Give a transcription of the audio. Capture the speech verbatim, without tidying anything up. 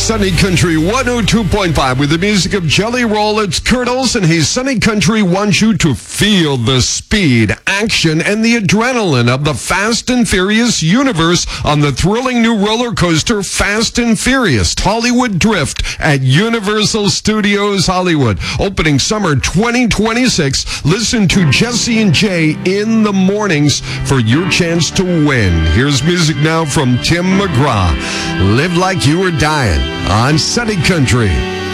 Sunny Country one oh two point five with the music of Jelly Roll. It's Kurtles, and his Sunny Country wants you to feel the speed, action, and the adrenaline of the Fast and Furious universe on the thrilling new roller coaster Fast and Furious Hollywood Drift at Universal Studios Hollywood. Opening summer twenty twenty-six. Listen to Jesse and Jay in the mornings for your chance to win. Here's music now from Tim McGraw. Live Like You Were Dying on Sunny Country.